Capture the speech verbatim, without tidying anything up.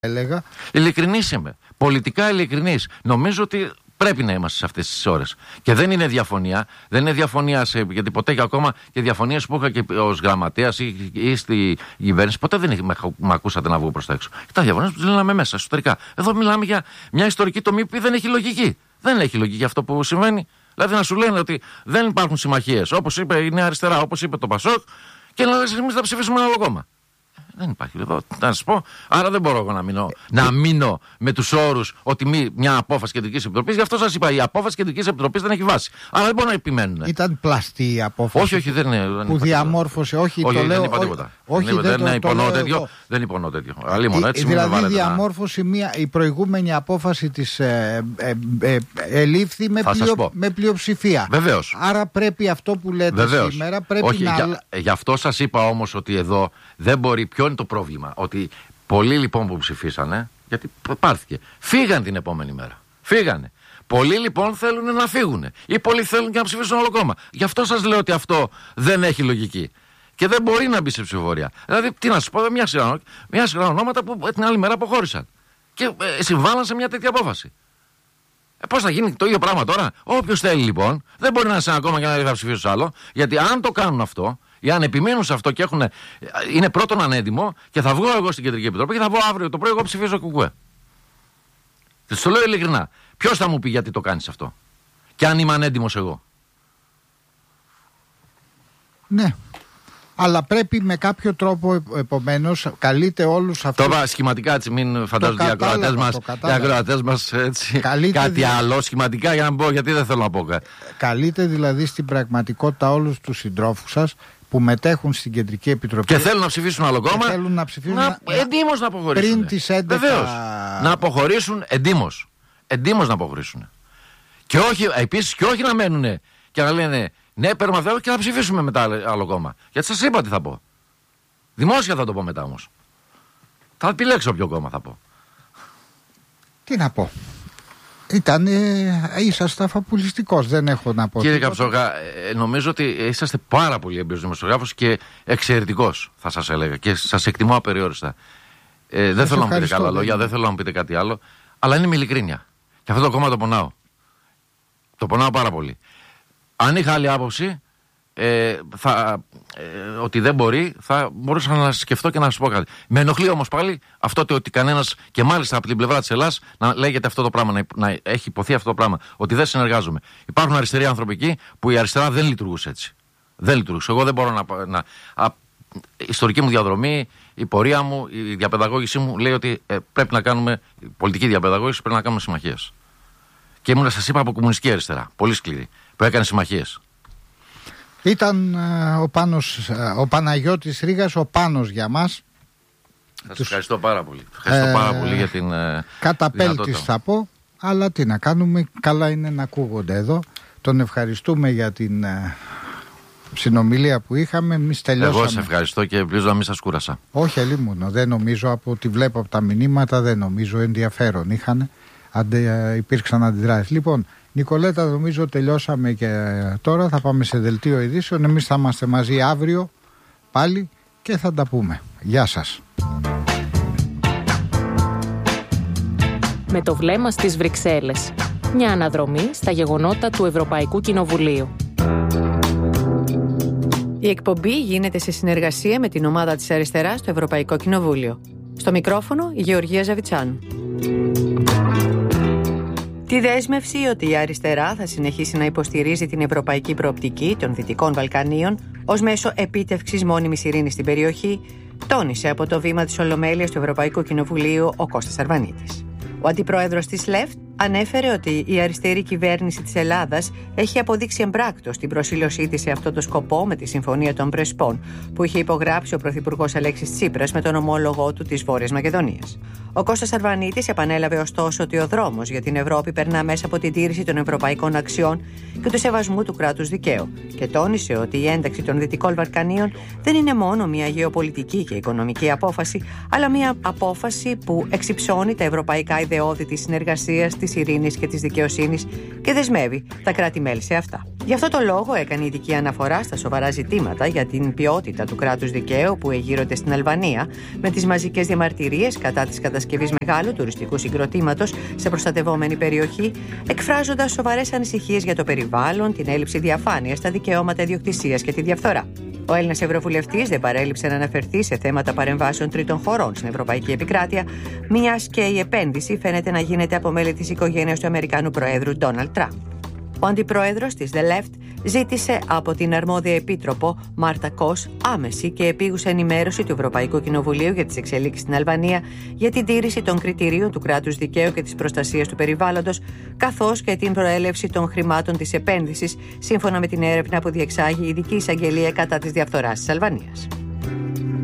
έλεγα. Ειλικρινής είμαι. Πολιτικά ειλικρινής. Νομίζω ότι πρέπει να είμαστε σε αυτές τις ώρες. Και δεν είναι διαφωνία. Δεν είναι διαφωνία σε, γιατί ποτέ και ακόμα και διαφωνίες που είχα και ως γραμματέας ή, ή στη κυβέρνηση, ποτέ δεν με, με ακούσατε να βγω προς τα έξω. Και τα διαφωνίες που μιλάμε μέσα, εσωτερικά. Εδώ μιλάμε για μια ιστορική τομή που δεν έχει λογική. Δεν έχει λογική αυτό που συμβαίνει. Δηλαδή να σου λένε ότι δεν υπάρχουν συμμαχίες. Όπως είπε η Νέα Αριστερά, όπως είπε το Πασόκ, και να λες εμείς θα ψηφίσουμε ένα άλλο κόμμα. Δεν υπάρχει εδώ, να σας πω. Άρα δεν μπορώ εγώ να μείνω, να μείνω με τους όρους ότι μη, μια απόφαση Κεντρικής Επιτροπής. Γι' αυτό σας είπα, η απόφαση Κεντρικής Επιτροπής δεν έχει βάση. Άρα δεν μπορούν να επιμένουν. Ήταν πλαστή η απόφαση. Όχι, όχι, δεν είναι. Δεν που διαμόρφωσε, όχι, όχι, το δεν λέω. είπα τίποτα. Όχι, δεν, δεν, δεν, το, υπονοώ το τέτοιο, εγώ. δεν υπονοώ τέτοιο. Αλλήμον, έτσι, δηλαδή διαμόρφωσε μια, η προηγούμενη απόφαση της ε, ε, ε, ε, ελήφθη με, πλειο, με πλειοψηφία. Βεβαίως. Άρα πρέπει αυτό που λέτε Βεβαίως. σήμερα πρέπει όχι, να. Για, γι' αυτό σας είπα όμως ότι εδώ δεν μπορεί. Ποιο είναι το πρόβλημα? Ότι πολλοί λοιπόν που ψηφίσανε, γιατί πάρθηκε, φύγαν την επόμενη μέρα. Φύγανε. Πολλοί λοιπόν θέλουν να φύγουν. Ή πολλοί θέλουν και να ψηφίσουν άλλο κόμμα. Γι' αυτό σας λέω ότι αυτό δεν έχει λογική. Και δεν μπορεί να μπει σε ψηφοφορία. Δηλαδή, τι να σας πω, μια σειρά, μια σειρά ονόματα που την άλλη μέρα αποχώρησαν. Και ε, συμβάλλαν σε μια τέτοια απόφαση. Ε, πώς θα γίνει το ίδιο πράγμα τώρα? Όποιος θέλει λοιπόν, δεν μπορεί να είναι σε ένα κόμμα και να λέει θα ψηφίσω σε άλλο. Γιατί αν το κάνουν αυτό, ή αν επιμείνουν σε αυτό και έχουν, είναι πρώτον ανέντιμο, και θα βγω εγώ στην Κεντρική Επιτροπή και θα βγω αύριο το πρωί, εγώ ψηφίζω κουκουέ. Το λέω ειλικρινά. Ποιος θα μου πει γιατί το κάνεις αυτό? Και αν είμαι ανέντιμος εγώ? Ναι. Αλλά πρέπει με κάποιο τρόπο, επομένως, καλείται όλους αυτούς. Τώρα σχηματικά, έτσι, μην φαντάζονται οι ακροατές μας, οι ακροατές μας έτσι, κάτι δι... άλλο σχηματικά, για να πω, γιατί δεν θέλω να πω κάτι. Καλείται δηλαδή στην πραγματικότητα όλους τους συντρόφους σας που μετέχουν στην Κεντρική Επιτροπή και θέλουν να ψηφίσουν άλλο κόμμα, θέλουν να ψηφίσουν να, να, εντύμως να αποχωρήσουν. Πριν τις έντεκα... Βεβαίως, να αποχωρήσουν εντύμως. Εντύμως να αποχωρήσουν. Και όχι, επίσης, και όχι να μένουν και να λένε ναι, παίρνουμε αυτό και να ψηφίσουμε μετά άλλο κόμμα. Γιατί σας είπα τι θα πω. Δημόσια θα το πω μετά όμως. Θα επιλέξω ποιο κόμμα θα πω. Τι να πω. Ήταν, ε, είσαστε αφαπουλιστικός, δεν έχω να πω. Κύριε Καψόγα, ε, νομίζω ότι είσαστε πάρα πολύ εμπειρος δημοσιογράφος και εξαιρετικός, θα σας έλεγα. Και σας εκτιμώ απεριόριστα. Ε, δεν θέλω να μου πείτε καλά λόγια, δεν θέλω να μου πείτε κάτι άλλο. Αλλά είναι με ειλικρίνεια. Και αυτό το κόμμα το πονάω. Το πονάω πάρα πολύ. Αν είχα άλλη άποψη, ε, θα, ε, ότι δεν μπορεί, θα μπορούσα να σκεφτώ και να σας πω κάτι. Με ενοχλεί όμως πάλι αυτό το ότι κανένας, και μάλιστα από την πλευρά της Ελλάδας, να λέγεται αυτό το πράγμα, να, να έχει υποθεί αυτό το πράγμα, ότι δεν συνεργάζομαι. Υπάρχουν αριστεροί ανθρωπικοί που η αριστερά δεν λειτουργούσε έτσι. Δεν λειτουργούσε. Εγώ δεν μπορώ να. να α, η ιστορική μου διαδρομή, η πορεία μου, η διαπαιδαγώγησή μου λέει ότι ε, πρέπει να κάνουμε, η πολιτική διαπαιδαγώγηση πρέπει να κάνουμε συμμαχίες. Και ήμουν, σας είπα, από κομμουνιστική αριστερά. Πολύ σκληρή. Που έκανε συμμαχίες. Ήταν uh, ο, Πάνος, uh, ο Παναγιώτης Ρήγας, ο Πάνος για μας. Σας τους... ευχαριστώ πάρα πολύ. Ευχαριστώ ε, πάρα πολύ για την uh, καταπέλτης θα πω, αλλά τι να κάνουμε, καλά είναι να ακούγονται εδώ. Τον ευχαριστούμε για την uh, συνομιλία που είχαμε. Εμείς τελειώσαμε. Εγώ σε ευχαριστώ και ελπίζω να μην σας κούρασα. Όχι, αλλήμωνο. Δεν νομίζω, από ό,τι βλέπω από τα μηνύματα, δεν νομίζω ενδιαφέρον είχαν. Αντε, υπήρξαν αντιδράσεις. Λοιπόν, Νικολέτα, νομίζω τελειώσαμε και τώρα θα πάμε σε δελτίο ειδήσεων. Εμείς θα είμαστε μαζί αύριο πάλι και θα τα πούμε. Γεια σας. Με το βλέμμα στις Βρυξέλλες. Μια αναδρομή στα γεγονότα του Ευρωπαϊκού Κοινοβουλίου. Η εκπομπή γίνεται σε συνεργασία με την ομάδα της Αριστεράς στο Ευρωπαϊκό Κοινοβούλιο. Στο μικρόφωνο η Γεωργία Ζαβιτσάνου. Τη δέσμευση ότι η αριστερά θα συνεχίσει να υποστηρίζει την ευρωπαϊκή προοπτική των Δυτικών Βαλκανίων ως μέσο επίτευξης μόνιμης ειρήνης στην περιοχή, τόνισε από το βήμα της Ολομέλειας του Ευρωπαϊκού Κοινοβουλίου ο Κώστας Αρβανίτης. Ο αντιπρόεδρος της ΛΕΦΤ ανέφερε ότι η αριστερή κυβέρνηση της Ελλάδας έχει αποδείξει εμπράκτος την προσήλωσή της σε αυτό το σκοπό με τη Συμφωνία των Πρεσπών που είχε υπογράψει ο πρωθυπουργός Αλέξης Τσίπρας με τον ομόλογό του της Βόρειας Μακεδονίας. Ο Κώστας Αρβανίτης επανέλαβε ωστόσο ότι ο δρόμος για την Ευρώπη περνά μέσα από την τήρηση των ευρωπαϊκών αξιών και του σεβασμού του κράτους δικαίου και τόνισε ότι η ένταξη των Δυτικών Βαλκανίων δεν είναι μόνο μια γεωπολιτική και οικονομική απόφαση, αλλά μια απόφαση που εξυψώνει τα ευρωπαϊκά ιδεώδη της συνεργασίας, της ειρήνης και της δικαιοσύνης και δεσμεύει τα κράτη-μέλη σε αυτά. Γι' αυτό το λόγο έκανε ειδική αναφορά στα σοβαρά ζητήματα για την ποιότητα του κράτους δικαίου που εγείρονται στην Αλβανία, με τις μαζικές διαμαρτυρίες κατά της κατασκευής μεγάλου τουριστικού συγκροτήματος σε προστατευόμενη περιοχή, εκφράζοντας σοβαρές ανησυχίες για το περιβάλλον, την έλλειψη διαφάνειας στα δικαιώματα ιδιοκτησίας και τη διαφθορά. Ο Έλληνας Ευρωβουλευτής δεν παρέλειψε να αναφερθεί σε θέματα παρεμβάσεων τρίτων χωρών στην Ευρωπαϊκή Επικράτεια, μιας και η επένδυση φαίνεται να γίνεται από μέλη της οικογένειας του Αμερικάνου Προέδρου Ντόναλντ Τραμπ. Ο αντιπρόεδρος της The Left ζήτησε από την αρμόδια επίτροπο Μάρτα Κος άμεση και επίγουσα ενημέρωση του Ευρωπαϊκού Κοινοβουλίου για τις εξελίξεις στην Αλβανία για την τήρηση των κριτηρίων του κράτους δικαίου και της προστασίας του περιβάλλοντος, καθώς και την προέλευση των χρημάτων της επένδυσης, σύμφωνα με την έρευνα που διεξάγει η Ειδική Εισαγγελία κατά της διαφθοράς της Αλβανίας.